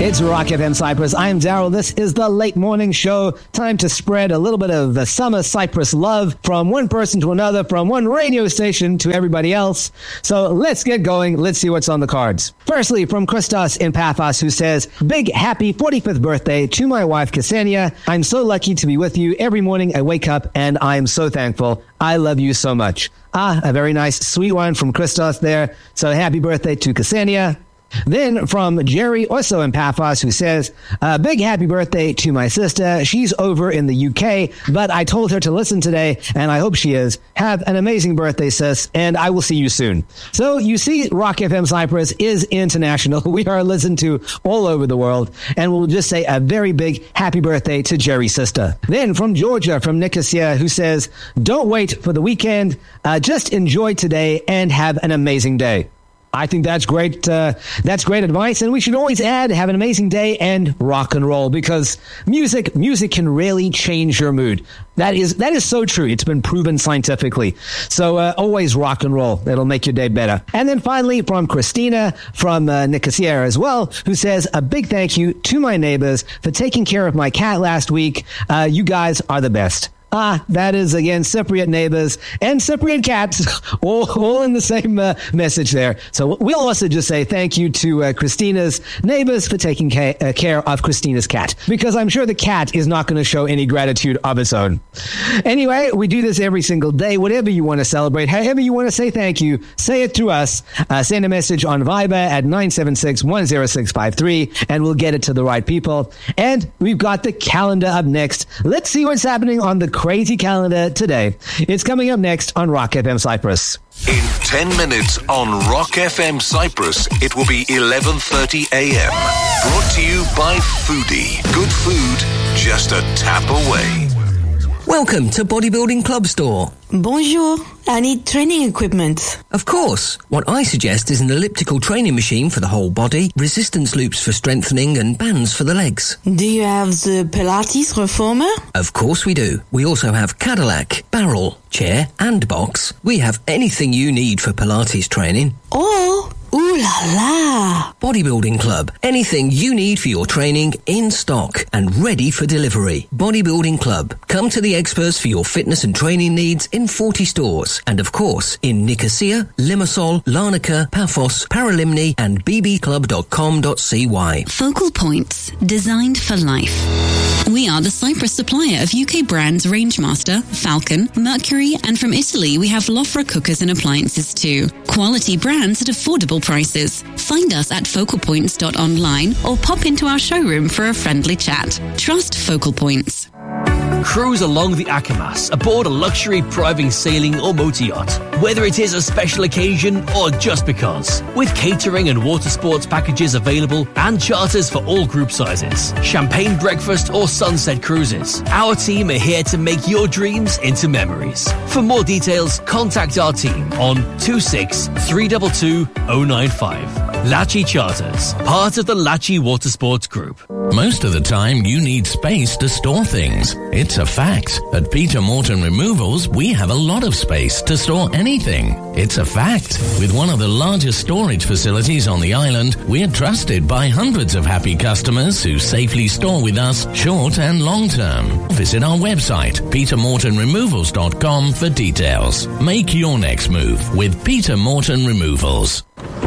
It's Rock FM Cyprus. I'm Daryl. This is the late morning show. Time to spread a little bit of the summer Cyprus love from one person to another, from one radio station to everybody else. So let's get going. Let's see what's on the cards. Firstly, from Christos in Paphos, who says, big happy 45th birthday to my wife, Ksenia. I'm so lucky to be with you. Every morning I wake up and I am so thankful. I love you so much. A very nice, sweet one from Christos there. So happy birthday to Ksenia. Then from Jerry, also in Paphos, who says, big happy birthday to my sister. She's over in the UK, but I told her to listen today, and I hope she is. Have an amazing birthday, sis, and I will see you soon. So you see, Rock FM Cyprus is international. We are listened to all over the world, and we'll just say a very big happy birthday to Jerry's sister. Then from Georgia, from Nicosia, who says, don't wait for the weekend. Just enjoy today and have an amazing day. I think that's great. That's great advice. And we should always add, have an amazing day and rock and roll, because music can really change your mood. That is so true. It's been proven scientifically. So always rock and roll. It'll make your day better. And then finally from Christina from Nicosia as well, who says, a big thank you to my neighbors for taking care of my cat last week. You guys are the best. That is, again, Cypriot neighbors and Cypriot cats, all in the same message there. So we'll also just say thank you to Christina's neighbors for taking care of Christina's cat, because I'm sure the cat is not going to show any gratitude of its own. Anyway, we do this every single day. Whatever you want to celebrate, however you want to say thank you, say it through us. Send a message on Viber at 976-10653, and we'll get it to the right people. And we've got the calendar up next. Let's see what's happening on the crazy calendar today. It's coming up next on Rock FM Cyprus. In 10 minutes on Rock FM Cyprus, it will be 11:30 a.m. Brought to you by Foodie. Good food, just a tap away. Welcome to Bodybuilding Club Store. Bonjour. I need training equipment. Of course. What I suggest is an elliptical training machine for the whole body, resistance loops for strengthening, and bands for the legs. Do you have the Pilates Reformer? Of course we do. We also have Cadillac, barrel, chair, and box. We have anything you need for Pilates training. Oh, ooh la la. Bodybuilding Club. Anything you need for your training in stock and ready for delivery. Bodybuilding Club. Come to the experts for your fitness and training needs in 40 stores. And of course, in Nicosia, Limassol, Larnaca, Paphos, Paralimni, and bbclub.com.cy. Focal Points. Designed for life. We are the Cyprus supplier of UK brands Rangemaster, Falcon, Mercury, and from Italy we have Lofra cookers and appliances too. Quality brands at affordable prices. Find us at focalpoints.online or pop into our showroom for a friendly chat. Trust Focal Points. Cruise along the Akamas aboard a luxury private sailing or motor yacht. Whether it is a special occasion or just because. With catering and water sports packages available and charters for all group sizes. Champagne breakfast or sunset cruises. Our team are here to make your dreams into memories. For more details, contact our team on 26 322 095. Lachi Charters, part of the Lachi Watersports Group. Most of the time, you need space to store things. It's a fact. At Peter Morton Removals, we have a lot of space to store anything. It's a fact. With one of the largest storage facilities on the island, we're trusted by hundreds of happy customers who safely store with us short and long term. Visit our website, petermortonremovals.com for details. Make your next move with Peter Morton Removals.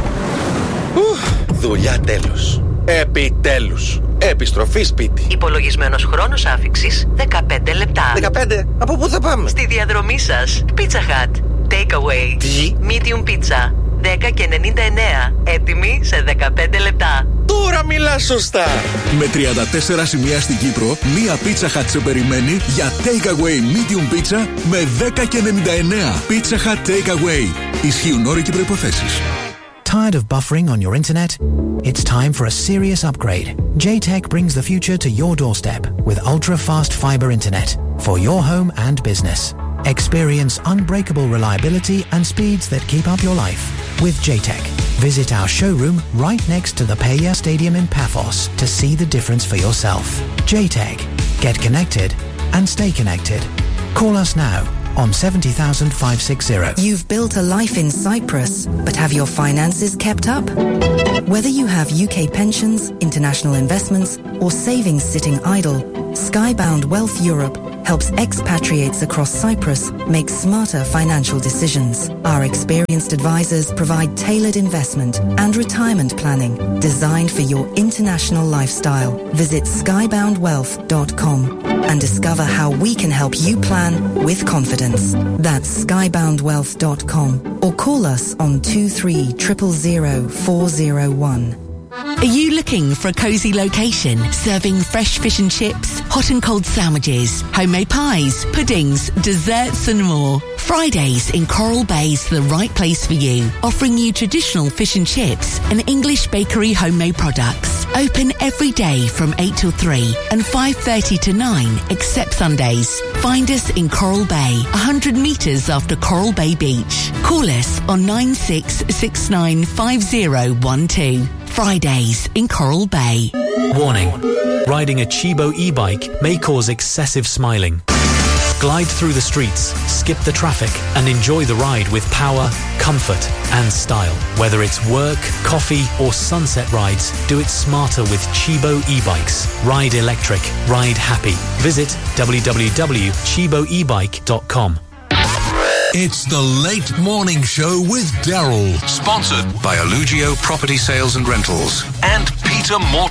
Δουλειά τέλος. Επιτέλους. Επιστροφή σπίτι. Υπολογισμένος χρόνος άφιξης 15 λεπτά. 15? Από πού θα πάμε? Στη διαδρομή σας. Pizza Hut. Takeaway. Τι? Medium pizza. 10,99. Έτοιμη σε 15 λεπτά. Τώρα μιλάς σωστά. Με 34 σημεία στην Κύπρο, μία Pizza Hut σε περιμένει για Takeaway Medium Pizza με 10,99. Pizza Hut Takeaway. Ισχύουν όροι και προϋποθέσεις. Tired of buffering on your internet? It's time for a serious upgrade. JTech brings the future to your doorstep with ultra-fast fiber internet for your home and business. Experience unbreakable reliability and speeds that keep up your life with JTech. Visit our showroom right next to the Paya Stadium in Paphos to see the difference for yourself. JTech. Get connected and stay connected. Call us now on 70,560. You've built a life in Cyprus, but have your finances kept up? Whether you have UK pensions, international investments, or savings sitting idle, Skybound Wealth Europe helps expatriates across Cyprus make smarter financial decisions. Our experienced advisors provide tailored investment and retirement planning designed for your international lifestyle. Visit skyboundwealth.com and discover how we can help you plan with confidence. That's skyboundwealth.com or call us on 2300 401. Are you looking for a cosy location serving fresh fish and chips, hot and cold sandwiches, homemade pies, puddings, desserts and more? Fridays in Coral Bay is the right place for you, offering you traditional fish and chips and English bakery homemade products. Open every day from 8 till 3 and 5:30 to 9 except Sundays. Find us in Coral Bay, 100 metres after Coral Bay Beach. Call us on 96695012. Fridays in Coral Bay. Warning. Riding a Chibo e-bike may cause excessive smiling. Glide through the streets, skip the traffic, and enjoy the ride with power, comfort, and style. Whether it's work, coffee, or sunset rides, do it smarter with Chibo e-bikes. Ride electric. Ride happy. Visit www.chiboebike.com. It's the Late Morning Show with Daryl. Sponsored by Allugio Property Sales and Rentals and Peter Morton.